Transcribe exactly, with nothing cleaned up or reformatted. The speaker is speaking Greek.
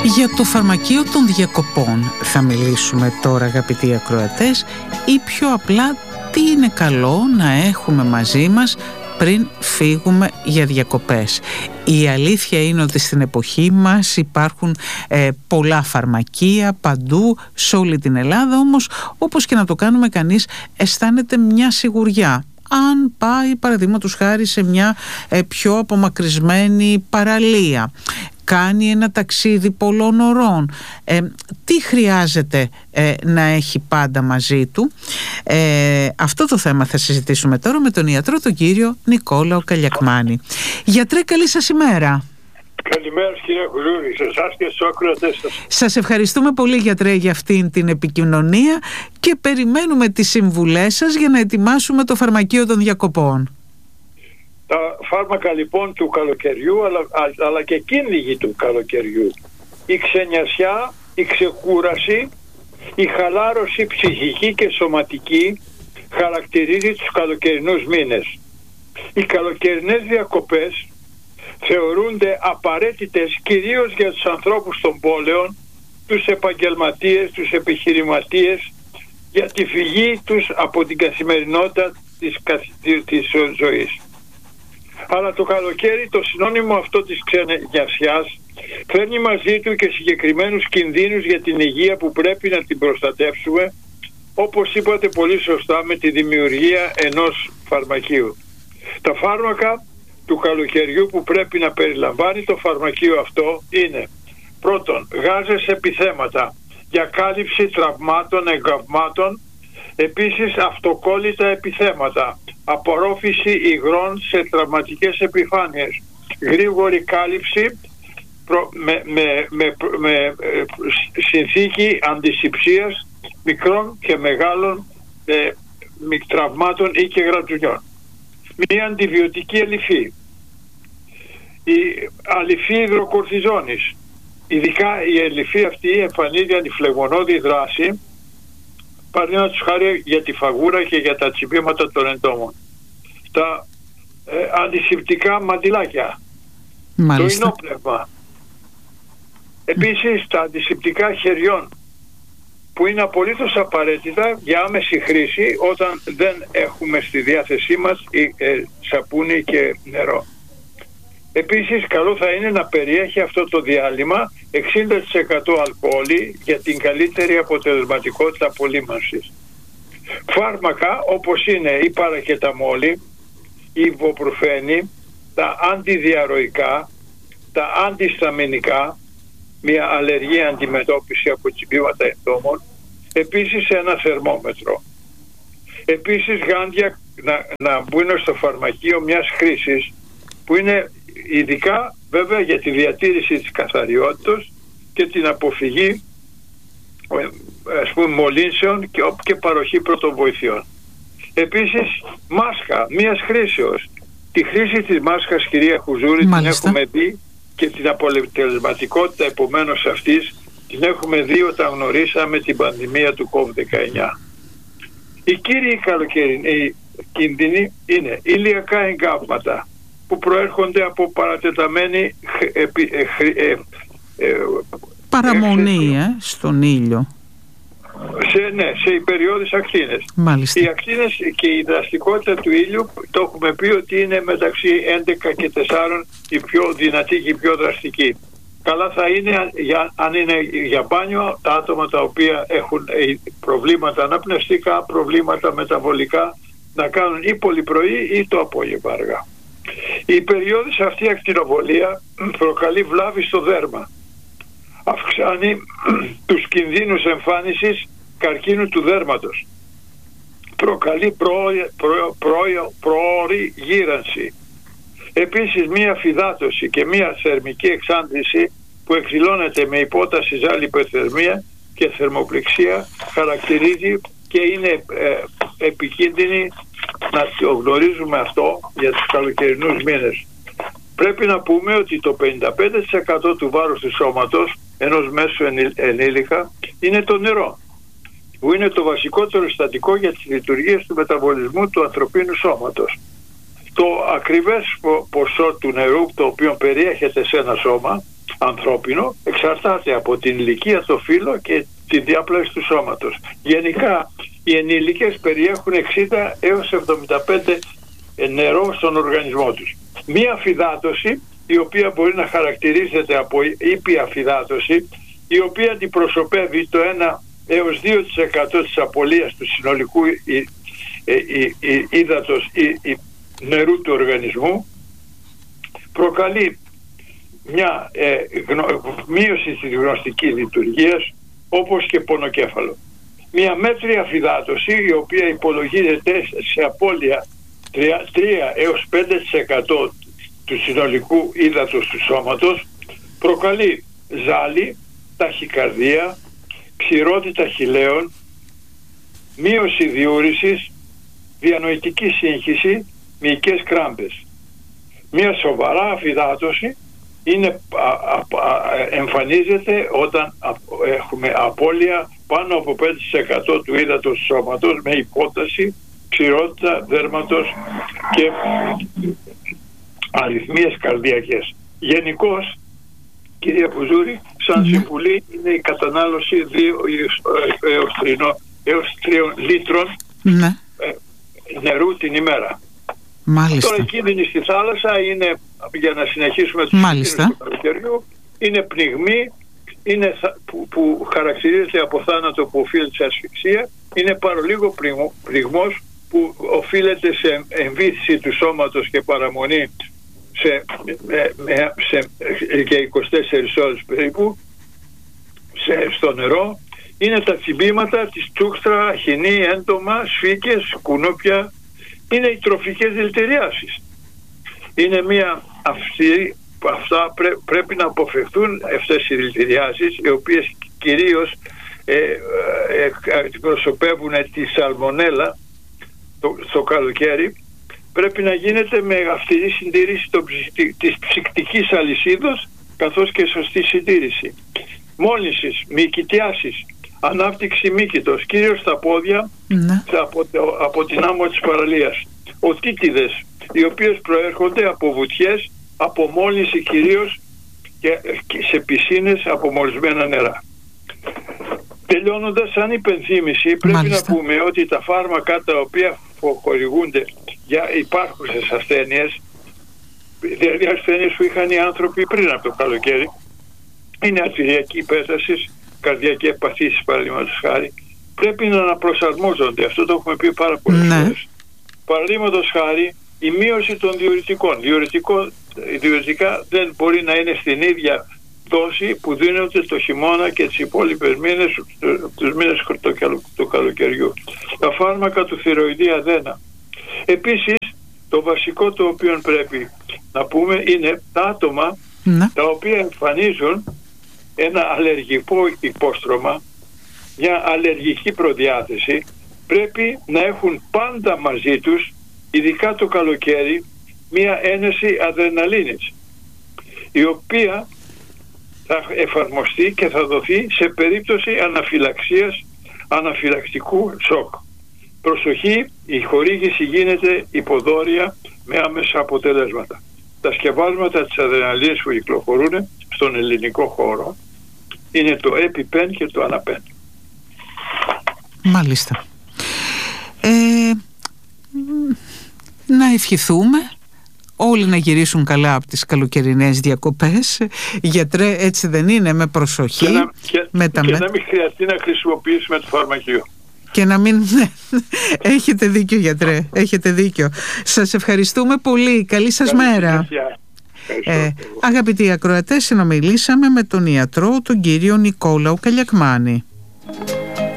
Για το φαρμακείο των διακοπών θα μιλήσουμε τώρα, αγαπητοί ακροατές, ή πιο απλά τι είναι καλό να έχουμε μαζί μας πριν φύγουμε για διακοπές. Η αλήθεια είναι ότι στην εποχή μας υπάρχουν ε, πολλά φαρμακεία παντού σε όλη την Ελλάδα, όμως όπως και να το κάνουμε κανείς αισθάνεται μια σιγουριά αν πάει παραδείγματος χάρη σε μια ε, πιο απομακρυσμένη παραλία, κάνει ένα ταξίδι πολλών ωρών, ε, τι χρειάζεται ε, να έχει πάντα μαζί του. Ε, αυτό το θέμα θα συζητήσουμε τώρα με τον ιατρό, τον κύριο Νικόλαο Καλιακμάνη. Γιατρέ, καλή σας ημέρα. Καλημέρα κύριε Χουζούρη, σε εσάς και στους ακροατές σας. Σας ευχαριστούμε πολύ, γιατρέ, για αυτήν την επικοινωνία και περιμένουμε τις συμβουλές σας για να ετοιμάσουμε το φαρμακείο των διακοπών. Τα φάρμακα λοιπόν του καλοκαιριού, αλλά, αλλά και κίνδυνοι του καλοκαιριού. Η ξενιασιά, η ξεκούραση, η χαλάρωση ψυχική και σωματική χαρακτηρίζει τους καλοκαιρινούς μήνες. Οι καλοκαιρινές διακοπές θεωρούνται απαραίτητες κυρίως για τους ανθρώπους των πόλεων, τους επαγγελματίες, τους επιχειρηματίες, για τη φυγή τους από την καθημερινότητα της, της ζωής. Αλλά το καλοκαίρι, το συνώνυμο αυτό της ξενιασιάς, φέρνει μαζί του και συγκεκριμένους κινδύνους για την υγεία που πρέπει να την προστατεύσουμε, όπως είπατε πολύ σωστά, με τη δημιουργία ενός φαρμακείου. Τα φάρμακα του καλοκαιριού που πρέπει να περιλαμβάνει το φαρμακείο αυτό είναι: πρώτον, γάζες επιθέματα για κάλυψη τραυμάτων, εγκαυμάτων, επίσης αυτοκόλλητα επιθέματα, απορρόφηση υγρών σε τραυματικές επιφάνειες, γρήγορη κάλυψη προ, με, με, με, με συνθήκη αντισηψίας μικρών και μεγάλων ε, τραυμάτων ή και γρατζουνιών. Μία αντιβιωτική αλυφή, η αλυφή υδροκορτιζόνης. Ειδικά η αλυφή αυτή εμφανίζει αντιφλεγμονώδη δράση, παραδείγματος χάρη για τη φαγούρα και για τα τσιμπήματα των εντόμων. Τα ε, αντισηπτικά μαντιλάκια, μάλιστα, το ινόπνευμα. Επίσης τα αντισηπτικά χεριών, που είναι απολύτως απαραίτητα για άμεση χρήση όταν δεν έχουμε στη διάθεσή μας ε, σαπούνι και νερό. Επίσης καλό θα είναι να περιέχει αυτό το διάλειμμα εξήντα τοις εκατό αλκοόλη για την καλύτερη αποτελεσματικότητα απολύμανσης. Φάρμακα όπως είναι η παρακεταμόλη, η ιβοπρουφένη, τα αντιδιαρροϊκά, τα αντισταμινικά, μια αλλεργία αντιμετώπιση από τσιμπήματα εντόμων, επίσης ένα θερμόμετρο. Επίσης γάντια να, να μπουν στο φαρμακείο μιας χρήσης που είναι ειδικά βέβαια για τη διατήρηση της καθαριότητας και την αποφυγή ας πούμε μολύνσεων και, και παροχή πρωτοβοηθειών. Επίσης μάσκα μιας χρήσεως. Τη χρήση της μάσκας, κυρία Χουζούρη, μάλιστα, την έχουμε δει και την αποτελεσματικότητα επομένως αυτής την έχουμε δει όταν γνωρίσαμε την πανδημία του κόβιντ δεκαεννιά. Οι κύριοι καλοκαιρινοί κίνδυνοι είναι ηλιακά εγκάβματα που προέρχονται από παρατεταμένη ε, ε, ε, ε, παραμονή ε, στον ήλιο. Σε, ναι, σε υπεριώδεις ακτίνες. Μάλιστα. Οι ακτίνες και η δραστικότητα του ήλιου το έχουμε πει ότι είναι μεταξύ έντεκα και τεσσάρων η πιο δυνατή και η πιο δραστική. Καλά θα είναι για, αν είναι για μπάνιο τα άτομα τα οποία έχουν προβλήματα αναπνευστικά, προβλήματα μεταβολικά, να κάνουν ή πολύ πρωί ή το απόγευμα αργά. Η περιόδης αυτή ακτινοβολία προκαλεί βλάβη στο δέρμα. Αυξάνει τους κινδύνους εμφάνισης καρκίνου του δέρματος. Προκαλεί προώρη προ, προ, προ, γύρανση. Επίσης μία φυδάτωση και μία θερμική εξάντληση που εκδηλώνεται με υπόταση ζάλη υπερθερμία και θερμοπληξία χαρακτηρίζει και είναι ε, επικίνδυνη να το γνωρίζουμε αυτό για τους καλοκαιρινούς μήνες. Πρέπει να πούμε ότι το πενήντα πέντε τοις εκατό του βάρους του σώματος ενός μέσου ενήλικα είναι το νερό, που είναι το βασικότερο συστατικό για τις λειτουργίες του μεταβολισμού του ανθρωπίνου σώματος. Το ακριβές ποσό του νερού το οποίο περιέχεται σε ένα σώμα ανθρώπινο εξαρτάται από την ηλικία, το φύλο και τη διάπλαση του σώματος. Γενικά οι ενήλικες περιέχουν εξήντα έως εβδομήντα πέντε νερό στον οργανισμό τους. Μία αφυδάτωση, η οποία μπορεί να χαρακτηρίζεται από ήπια αφυδάτωση, η οποία αντιπροσωπεύει το ένα έως δύο τοις εκατό της απωλείας του συνολικού ύδατος ή νερού του οργανισμού, προκαλεί μια ε, γνω, μείωση της γνωστικής λειτουργίας, όπως και πονοκέφαλο. Μια μέτρια αφυδάτωση, η οποία υπολογίζεται σε απώλεια τρία έως πέντε τοις εκατό του συνολικού ύδατος του σώματος, προκαλεί ζάλι, ταχυκαρδία, ξηρότητα χειλαίων, μείωση διούρησης, διανοητική σύγχυση, μυϊκές κράμπες. Μια σοβαρά αφυδάτωση είναι, α, α, α, εμφανίζεται όταν α, έχουμε απώλεια πάνω από πέντε τοις εκατό του ύδατος του σώματος, με υπόταση, ξηρότητα δέρματος και αρρυθμίες καρδιακές. Γενικώς, κυρία Πουζούρη, σαν συμβουλή είναι η κατανάλωση δύο έως τρία λίτρων ναι. νερού την ημέρα. Μάλιστα. Τώρα η κίνδυνη στη θάλασσα είναι, για να συνεχίσουμε τους κίνδυνους του καλοκαιριού, είναι πνιγμή, είναι που, που χαρακτηρίζεται από θάνατο που οφείλεται σε ασφυξία, είναι παρολίγο πνιγμός που οφείλεται σε εμβύθιση του σώματος και παραμονή σε, σε, σε, για είκοσι τέσσερις ώρες περίπου σε, στο νερό. Είναι τα τσιμπήματα, της τσούχτρα, χινή, έντομα, σφίκες, κουνούπια. Είναι οι τροφικές δηλητηριάσεις. Είναι μια αυστηρή, αυτά πρέ, πρέπει να αποφευθούν αυτές οι δηλητηριάσεις, οι οποίες κυρίως ε, ε, εκπροσωπεύουν τη σαλμονέλα το, το καλοκαίρι. Πρέπει να γίνεται με αυστηρή συντήρηση το, της ψυκτικής αλυσίδος, καθώς και σωστή συντήρηση. Μόλυνσης, μυκητιάσεις, ανάπτυξη μύκητος, κυρίως στα πόδια, ναι. από, από την άμμο της παραλίας. Οτίτιδες, οι οποίες προέρχονται από βουτιές, από μόλυνση κυρίως και, και σε πισίνες από μολυσμένα νερά. Τελειώνοντας, σαν υπενθύμηση, πρέπει Μάλιστα. να πούμε ότι τα φάρμακα τα οποία χορηγούνται για υπάρχουσες ασθένειες, δηλαδή ασθένειες που είχαν οι άνθρωποι πριν από το καλοκαίρι, είναι αρτηριακή υπέρταση, καρδιακή επαθήσεις παραδείγματος χάρη, πρέπει να αναπροσαρμόζονται. Αυτό το έχουμε πει πάρα πολλές ναι. φορές. Παραδείγματος χάρη, η μείωση των διουρητικών. Διουρητικό, διουρητικά δεν μπορεί να είναι στην ίδια δόση που δίνονται το χειμώνα και τις υπόλοιπες μήνες, τους μήνες του καλοκαιριού. Τα φάρμακα του θηροειδή αδένα. Επίσης, το βασικό το οποίο πρέπει να πούμε είναι τα άτομα ναι. τα οποία εμφανίζουν ένα αλλεργικό υπόστρωμα, μια αλλεργική προδιάθεση, πρέπει να έχουν πάντα μαζί τους, ειδικά το καλοκαίρι, μια ένεση αδρεναλίνης, η οποία θα εφαρμοστεί και θα δοθεί σε περίπτωση αναφυλαξίας, αναφυλακτικού σοκ. Προσοχή, η χορήγηση γίνεται υποδόρια με άμεσα αποτελέσματα. Τα σκευάσματα της αδρεναλίνης που κυκλοφορούν στον ελληνικό χώρο είναι το EpiPen και το Anapen. Μάλιστα. Ε, να ευχηθούμε όλοι να γυρίσουν καλά από τις καλοκαιρινές διακοπές. Γιατρέ, έτσι δεν είναι? Με προσοχή. Και να, και, με τα και με... να μην χρειαστεί να χρησιμοποιήσουμε το φαρμακείο. Και να μην... Έχετε δίκιο, γιατρέ. Έχετε δίκιο. Σας ευχαριστούμε πολύ. Καλή σας Καλή μέρα. Ε, αγαπητοί ακροατές, συνομιλήσαμε με τον ιατρό, τον κύριο Νικόλαο Καλιακμάνη.